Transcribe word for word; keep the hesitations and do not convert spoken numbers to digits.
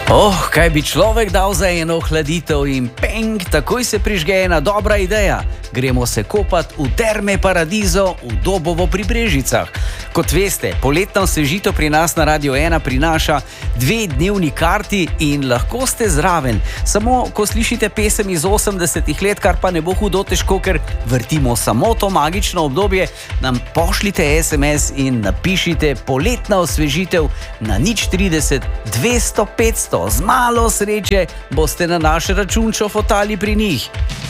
Oh, kaj bi človek dal za eno hladitev in peng, takoj se prižge ena dobra ideja. Gremo se kopat v Terme Paradiso v Dobovo pri Brežicah. Kot veste, poletna osvežitev pri nas na Radio ena prinaša dve dnevni karti in lahko ste zraven. Samo ko slišite pesem iz osemdesetih let, kar pa ne bo hudo težko, ker vrtimo samo to magično obdobje, nam pošljite es em es in napišite poletna osvežitev na nič trideset dvesto petsto. Z malo sreče boste na naš račun šofotali pri njih.